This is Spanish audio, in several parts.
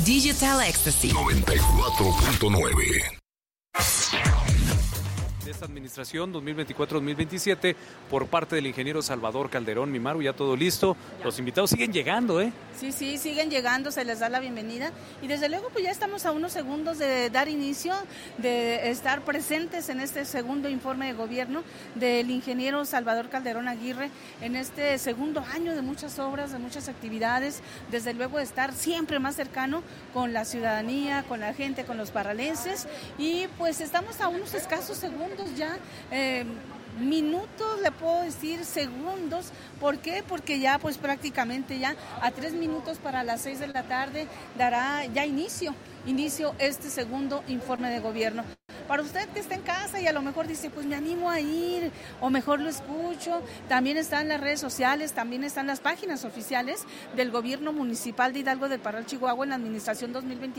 Digital Ecstasy 94.9. De esta administración 2024-2027 por parte del ingeniero Salvador Calderón. Mi Maru, ya todo listo. Los invitados siguen llegando, ¿eh? Sí, siguen llegando, se les da la bienvenida y desde luego pues ya estamos a unos segundos de dar inicio, de estar presentes en este segundo informe de gobierno del ingeniero Salvador Calderón Aguirre en este segundo año de muchas obras, de muchas actividades, desde luego de estar siempre más cercano con la ciudadanía, con la gente, con los parralenses y pues estamos a unos escasos segundos ya, minutos, le puedo decir segundos. ¿Por qué? Porque ya pues prácticamente ya a 3 minutos para las 6 de la tarde dará ya inicio este segundo informe de gobierno. Para usted que está en casa y a lo mejor dice, pues me animo a ir o mejor lo escucho, también están las redes sociales, también están las páginas oficiales del gobierno municipal de Hidalgo del Parral, Chihuahua, en la administración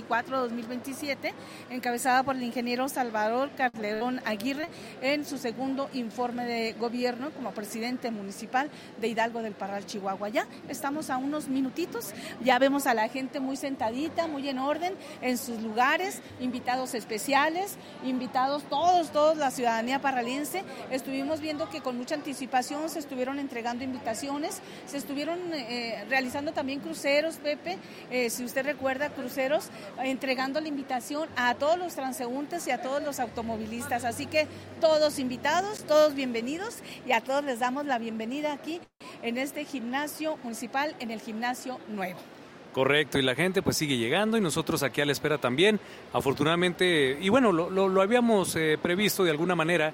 2024-2027, encabezada por el ingeniero Salvador Calderón Aguirre en su segundo informe de gobierno como presidente municipal de Hidalgo del Parral, Chihuahua. Ya estamos a unos minutitos, ya vemos a la gente muy sentadita, muy en orden, en sus lugares, invitados especiales, invitados todos, la ciudadanía parralense. Estuvimos viendo que con mucha anticipación se estuvieron entregando invitaciones, se estuvieron realizando también cruceros, Pepe, si usted recuerda, cruceros, entregando la invitación a todos los transeúntes y a todos los automovilistas. Así que todos invitados, todos bienvenidos y a todos les damos la bienvenida aquí en este gimnasio municipal, en el gimnasio nuevo. Correcto, y la gente pues sigue llegando y nosotros aquí a la espera también, afortunadamente, y bueno, lo habíamos previsto de alguna manera,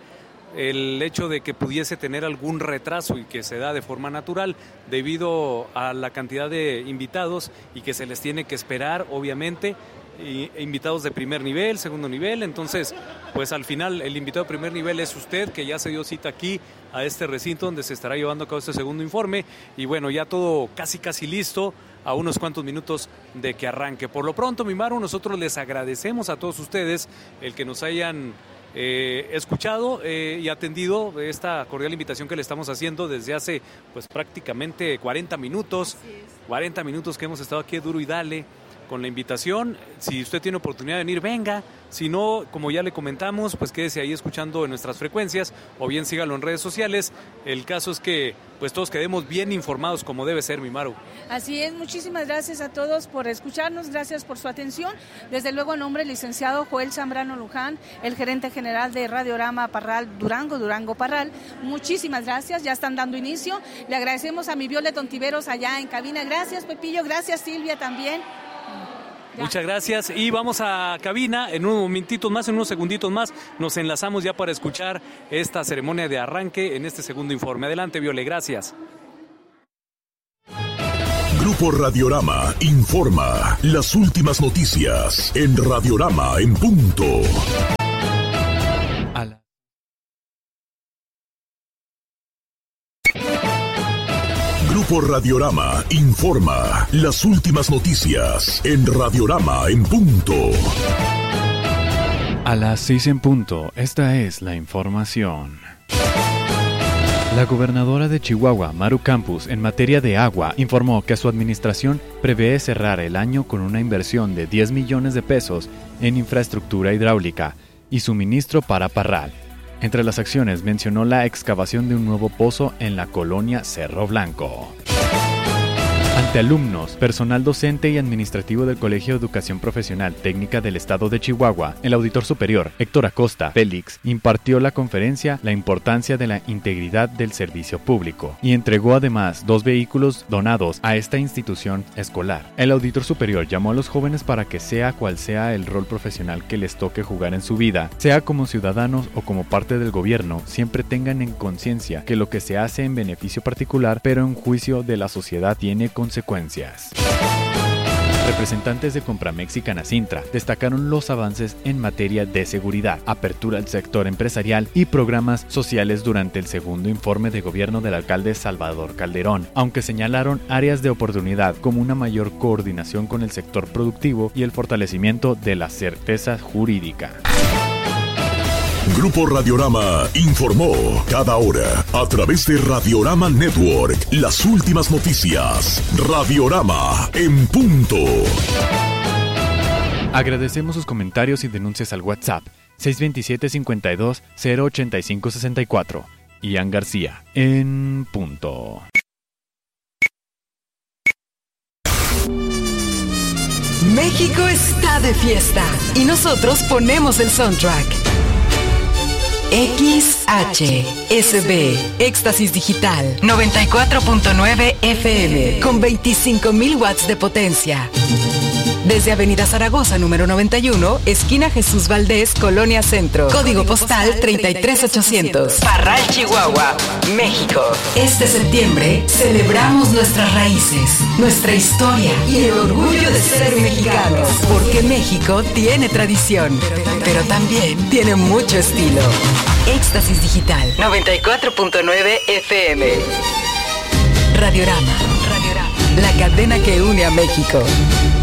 el hecho de que pudiese tener algún retraso y que se da de forma natural debido a la cantidad de invitados y que se les tiene que esperar, obviamente, invitados de primer nivel, segundo nivel, entonces pues al final el invitado de primer nivel es usted, que ya se dio cita aquí a este recinto donde se estará llevando a cabo este segundo informe y bueno, ya todo casi listo a unos cuantos minutos de que arranque. Por lo pronto, mi Maru, nosotros les agradecemos a todos ustedes el que nos hayan escuchado y atendido esta cordial invitación que le estamos haciendo desde hace pues prácticamente 40 minutos, 40 minutos que hemos estado aquí duro y dale con la invitación. Si usted tiene oportunidad de venir, venga. Si no, como ya le comentamos, pues quédese ahí escuchando en nuestras frecuencias o bien sígalo en redes sociales. El caso es que pues todos quedemos bien informados como debe ser, mi Maru. Así es, muchísimas gracias a todos por escucharnos, gracias por su atención. Desde luego, en nombre del licenciado Joel Zambrano Luján, el gerente general de Radiorama Parral Durango Parral, muchísimas gracias, ya están dando inicio. Le agradecemos a mi Violet Ontiveros allá en cabina. Gracias, Pepillo, gracias, Silvia, también. Ya. Muchas gracias y vamos a cabina en unos momentitos más, en unos segunditos más, nos enlazamos ya para escuchar esta ceremonia de arranque en este segundo informe. Adelante, Viole, gracias. Grupo Radiorama informa las últimas noticias en Radiorama en punto. Grupo Radiorama informa las últimas noticias en Radiorama en punto. A las 6 en punto, esta es la información. La gobernadora de Chihuahua, Maru Campos, en materia de agua, informó que su administración prevé cerrar el año con una inversión de 10 millones de pesos en infraestructura hidráulica y suministro para Parral. Entre las acciones mencionó la excavación de un nuevo pozo en la colonia Cerro Blanco. Ante alumnos, personal docente y administrativo del Colegio de Educación Profesional Técnica del Estado de Chihuahua, el auditor superior Héctor Acosta Félix impartió la conferencia La importancia de la integridad del servicio público y entregó además 2 vehículos donados a esta institución escolar. El auditor superior llamó a los jóvenes para que sea cual sea el rol profesional que les toque jugar en su vida, sea como ciudadanos o como parte del gobierno, siempre tengan en conciencia que lo que se hace en beneficio particular, pero en juicio de la sociedad tiene consecuencias. Representantes de Compramex y Canacintra destacaron los avances en materia de seguridad, apertura al sector empresarial y programas sociales durante el segundo informe de gobierno del alcalde Salvador Calderón, aunque señalaron áreas de oportunidad como una mayor coordinación con el sector productivo y el fortalecimiento de la certeza jurídica. Grupo Radiorama informó cada hora a través de Radiorama Network las últimas noticias. Radiorama en punto. Agradecemos sus comentarios y denuncias al WhatsApp 627-52-085-64. Ian García, en punto. México está de fiesta y nosotros ponemos el soundtrack. XHSB, Éxtasis Digital, 94.9 FM, con 25,000 watts de potencia. Desde Avenida Zaragoza, número 91, esquina Jesús Valdés, Colonia Centro. Código postal 33800. Parral, Chihuahua, México. Este septiembre celebramos nuestras raíces, nuestra historia y el orgullo de ser mexicanos. Porque México tiene tradición, pero también tiene mucho estilo. Éxtasis Digital, 94.9 FM. Radiorama, la cadena que une a México.